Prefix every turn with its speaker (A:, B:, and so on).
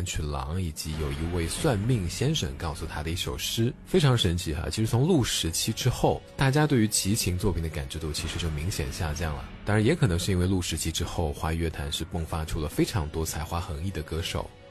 A: 三曲郎，以及有一位算命先生告诉他的一首诗，非常神奇哈。其实从陆时期之后，大家对于齐秦作品的感知度其实就明显下降了。当然也可能是因为陆时期之后，华语乐坛是迸发出了非常多才华横溢的歌手。